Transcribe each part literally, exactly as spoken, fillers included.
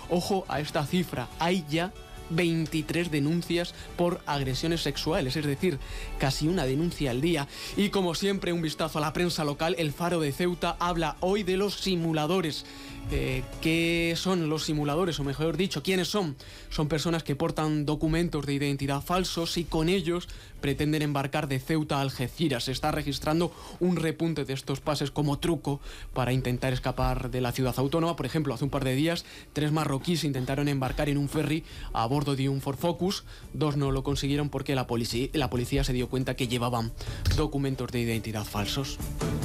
Ojo a esta cifra, hay ya veintitrés denuncias por agresiones sexuales, es decir, casi una denuncia al día. Y como siempre, un vistazo a la prensa local. El Faro de Ceuta habla hoy de los simuladores. Eh, ¿Qué son los simuladores? O mejor dicho, ¿quiénes son? Son personas que portan documentos de identidad falsos y con ellos pretenden embarcar de Ceuta a Algeciras. Se está registrando un repunte de estos pases como truco para intentar escapar de la ciudad autónoma. Por ejemplo, hace un par de días, tres marroquíes intentaron embarcar en un ferry a bordo de un Ford Focus. Dos no lo consiguieron porque la policía, la policía se dio cuenta que llevaban documentos de identidad falsos.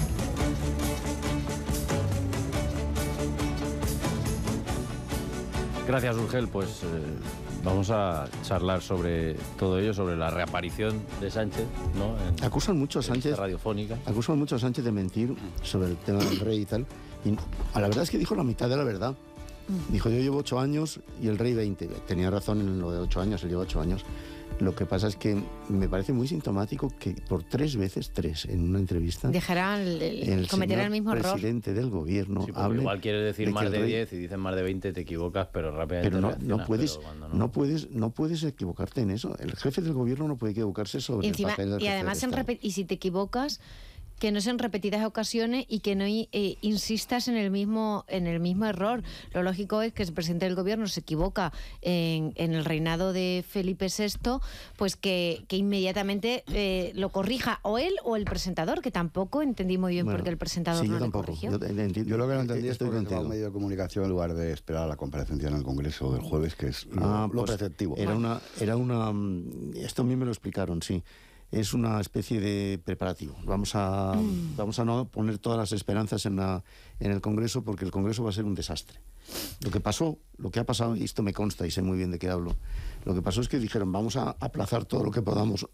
Gracias, Urgel. Pues eh, vamos a charlar sobre todo ello, sobre la reaparición de Sánchez, ¿no? En, acusan mucho a Sánchez radiofónica. Acusan mucho a Sánchez de mentir sobre el tema del rey y tal. Y a la verdad es que dijo la mitad de la verdad. Dijo, yo llevo ocho años y el rey veinte. Tenía razón en lo de ocho años, él lleva ocho años. Lo que pasa es que me parece muy sintomático que por tres veces, tres, en una entrevista... Dejará el, el, el cometerá el mismo error. El presidente del gobierno sí, hable... Igual quieres decir de más de rey... diez y dices más de veinte, te equivocas, pero rápidamente Pero no, no, puedes, pero no... no, puedes, no puedes equivocarte en eso. El jefe del gobierno no puede equivocarse sobre Encima, el papel del y jefe además, del en Estado. y si te equivocas... que no sean repetidas ocasiones y que no eh, insistas en el mismo en el mismo error. Lo lógico es que el presidente del gobierno se equivoca en, en el reinado de Felipe sexto, pues que, que inmediatamente eh, lo corrija o él o el presentador, que tampoco entendí muy bien bueno, por qué el presentador sí, no yo le tampoco. corrigió. Yo, entiendo, yo lo que no entendí es por qué un medio de comunicación en lugar de esperar a la comparecencia en el Congreso del jueves, que es lo, ah, lo pues preceptivo. Era una, era una... Esto a mí me lo explicaron, sí. Es una especie de preparativo. Vamos a, mm. vamos a no poner todas las esperanzas en, la, en el Congreso, porque el Congreso va a ser un desastre. Lo que pasó, lo que ha pasado, y esto me consta y sé muy bien de qué hablo, lo que pasó es que dijeron, vamos a aplazar todo lo que podamos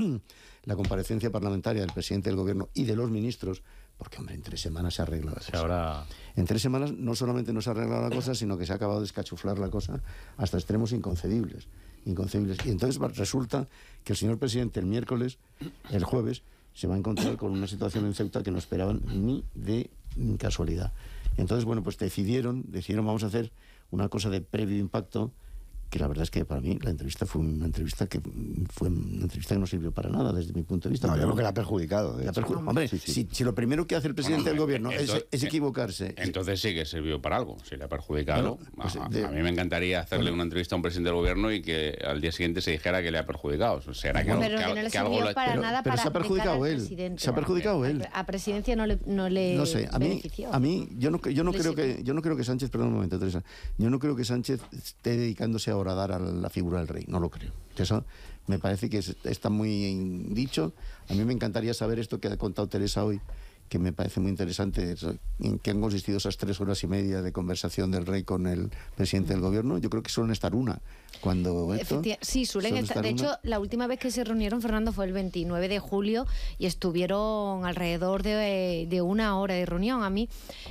la comparecencia parlamentaria del presidente del gobierno y de los ministros, porque, hombre, en tres semanas se arregla la cosa. Ahora... En tres semanas no solamente no se ha arreglado la cosa, sino que se ha acabado de escachuflar la cosa hasta extremos inconcebibles. inconcebibles. Y entonces resulta que el señor presidente el miércoles, el jueves, se va a encontrar con una situación en Ceuta que no esperaban ni de casualidad. Entonces, bueno, pues decidieron, decidieron vamos a hacer una cosa de previo impacto, que la verdad es que para mí la entrevista fue una entrevista que fue una entrevista que no sirvió para nada desde mi punto de vista. No, yo creo que la ha perjudicado. La perju Hombre, sí, sí. Si, si lo primero que hace el presidente bueno, del gobierno entonces, es, es equivocarse... Entonces sí que sirvió para algo, si le ha perjudicado. Bueno, pues a, de, a mí me encantaría hacerle bueno. una entrevista a un presidente del gobierno y que al día siguiente se dijera que le ha perjudicado. ¿Será que, pero que, que no le que algo para pero, nada pero para se ha perjudicado él. Se ha perjudicado él. A presidencia no le, no le no sé, a mí, benefició. A mí, yo no, yo no creo que yo no creo que Sánchez, perdón un momento, Teresa, yo no creo que Sánchez esté dedicándose ahora a dar a la figura del rey, no lo creo. Eso me parece que es, está muy dicho. A mí me encantaría saber esto que ha contado Teresa hoy, que me parece muy interesante, en qué han consistido esas tres horas y media de conversación del rey con el presidente del gobierno. Yo creo que suelen estar una. Cuando esto, sí, suelen estar. De hecho, la última vez que se reunieron, Fernando, fue el veintinueve de julio y estuvieron alrededor de, de una hora de reunión. A mí,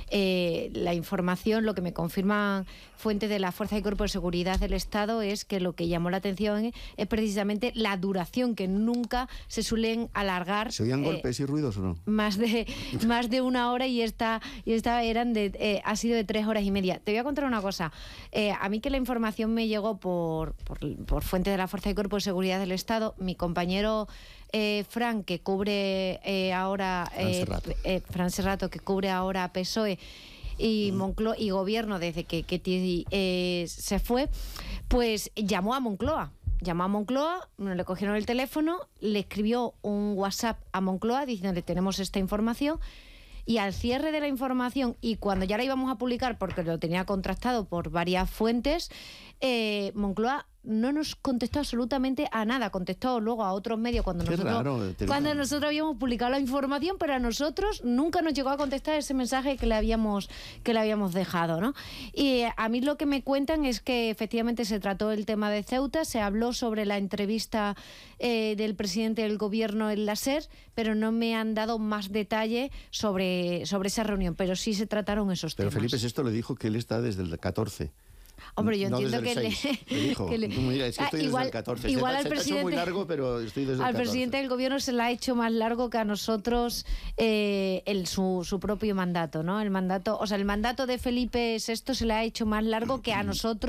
eh, la información, lo que me confirman fuentes de la Fuerza y Cuerpo de Seguridad del Estado es que lo que llamó la atención es, es precisamente la duración, que nunca se suelen alargar. ¿Se oían eh, golpes y ruidos o no? Más de, más de una hora y esta, y esta eran de, eh, ha sido de tres horas y media. Te voy a contar una cosa. Eh, a mí que la información me llegó por Por, por, por fuente de la Fuerza y Cuerpo de Seguridad del Estado, mi compañero eh, Fran, que cubre eh, ahora eh, eh, Fran Serrato, que cubre ahora P S O E y Moncloa y Gobierno desde que, que eh, se fue, pues llamó a Moncloa. Llamó a Moncloa, no le cogieron el teléfono, le escribió un WhatsApp a Moncloa diciendo tenemos esta información. Y al cierre de la información, y cuando ya la íbamos a publicar, porque lo tenía contrastado por varias fuentes, eh, Moncloa no nos contestó absolutamente a nada. Contestó luego a otros medios cuando, Qué nosotros, raro, cuando nosotros habíamos publicado la información, pero a nosotros nunca nos llegó a contestar ese mensaje que le habíamos, que le habíamos dejado, ¿no? Y a mí lo que me cuentan es que efectivamente se trató el tema de Ceuta, se habló sobre la entrevista eh, del presidente del gobierno en la SER, pero no me han dado más detalle sobre, sobre esa reunión, pero sí se trataron esos pero temas. Pero Felipe sexto le dijo que él está desde el catorce. Hombre, yo no entiendo que le, le, dijo, que le... Mira, es que estoy igual, desde el catorce. Igual se, al se presidente, muy largo, pero estoy desde el al catorce. presidente del gobierno se le ha hecho más largo que a nosotros eh, el, su, su propio mandato, ¿no? El mandato, o sea, el mandato de Felipe sexto se le ha hecho más largo que a nosotros.